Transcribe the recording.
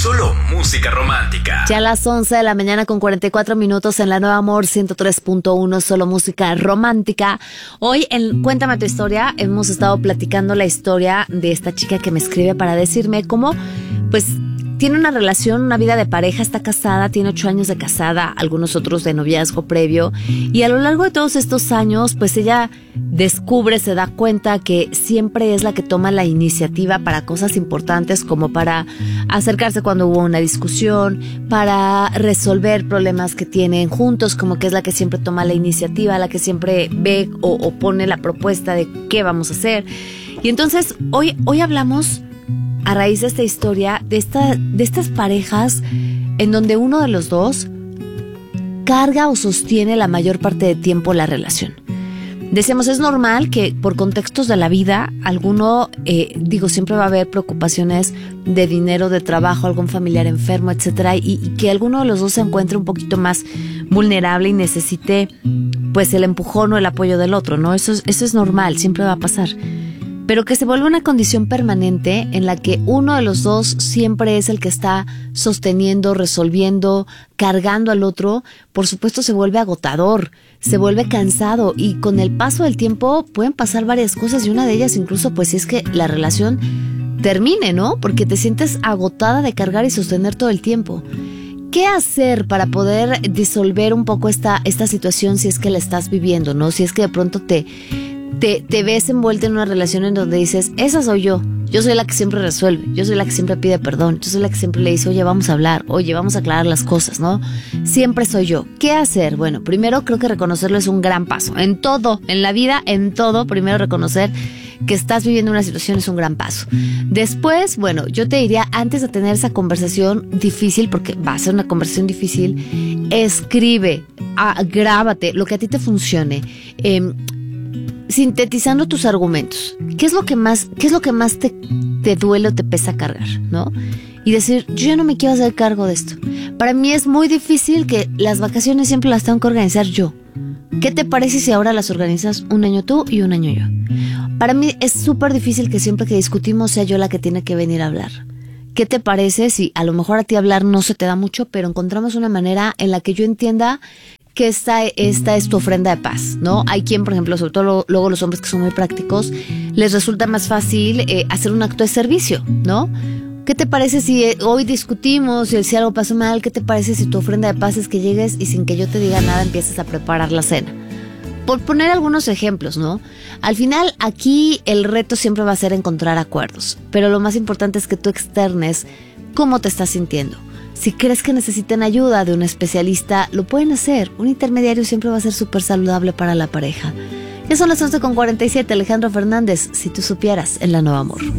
Solo música romántica. Ya a las 11 de la mañana con 44 minutos en la Nueva Amor 103.1, solo música romántica. Hoy en Cuéntame tu historia hemos estado platicando la historia de esta chica que me escribe para decirme cómo, pues, tiene una relación, una vida de pareja, está casada, tiene 8 años de casada, algunos otros de noviazgo previo, y a lo largo de todos estos años, pues ella descubre, se da cuenta que siempre es la que toma la iniciativa para cosas importantes, como para acercarse cuando hubo una discusión, para resolver problemas que tienen juntos, como que es la que siempre toma la iniciativa, la que siempre ve o pone la propuesta de qué vamos a hacer. Y entonces hoy hablamos, a raíz de esta historia, de estas parejas en donde uno de los dos carga o sostiene la mayor parte del tiempo la relación. Decíamos, es normal que por contextos de la vida, siempre va a haber preocupaciones de dinero, de trabajo, algún familiar enfermo, etcétera, y que alguno de los dos se encuentre un poquito más vulnerable y necesite, pues, el empujón o el apoyo del otro, ¿no? Eso es normal, siempre va a pasar. Pero que se vuelve una condición permanente en la que uno de los dos siempre es el que está sosteniendo, resolviendo, cargando al otro, por supuesto se vuelve agotador, se vuelve cansado, y con el paso del tiempo pueden pasar varias cosas, y una de ellas incluso pues es que la relación termine, ¿no? Porque te sientes agotada de cargar y sostener todo el tiempo. ¿Qué hacer para poder disolver un poco esta situación si es que la estás viviendo, ¿no? Si es que de pronto te ves envuelta en una relación en donde dices, esa soy yo soy la que siempre resuelve, yo soy la que siempre pide perdón, yo soy la que siempre le dice, oye, vamos a hablar, oye, vamos a aclarar las cosas, ¿no? Siempre soy yo. ¿Qué hacer? Bueno, primero creo que reconocerlo es un gran paso. En todo, en la vida, en todo, primero reconocer que estás viviendo una situación es un gran paso. Después, bueno, yo te diría, antes de tener esa conversación difícil, porque va a ser una conversación difícil, escribe, grábate lo que a ti te funcione, sintetizando tus argumentos. ¿Qué es lo que más te duele o te pesa cargar, ¿no? Y decir, yo ya no me quiero hacer cargo de esto. Para mí es muy difícil que las vacaciones siempre las tengo que organizar yo. ¿Qué te parece si ahora las organizas un año tú y un año yo? Para mí es súper difícil que siempre que discutimos sea yo la que tiene que venir a hablar. ¿Qué te parece si a lo mejor a ti hablar no se te da mucho, pero encontramos una manera en la que yo entienda que esta es tu ofrenda de paz, ¿no? Hay quien, por ejemplo, sobre todo luego los hombres que son muy prácticos, les resulta más fácil hacer un acto de servicio, ¿no? ¿Qué te parece si hoy discutimos y si algo pasó mal? ¿Qué te parece si tu ofrenda de paz es que llegues y sin que yo te diga nada empieces a preparar la cena? Por poner algunos ejemplos, ¿no? Al final, aquí el reto siempre va a ser encontrar acuerdos, pero lo más importante es que tú externes cómo te estás sintiendo. Si crees que necesitan ayuda de un especialista, lo pueden hacer. Un intermediario siempre va a ser súper saludable para la pareja. Ya son las 11:47, Alejandro Fernández, si tú supieras, en la Nueva Amor.